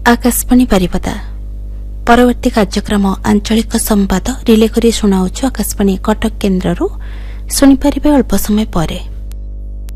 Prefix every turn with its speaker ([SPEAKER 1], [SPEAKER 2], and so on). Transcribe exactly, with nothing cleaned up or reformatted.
[SPEAKER 1] आकाशवाणी बारिपदा परवर्ती कार्यक्रम आंचलिक संवाद रिले करी सुनाउछु आकाशवाणी कटक केन्द्ररू सुनिपारिबे अल्प समय परे।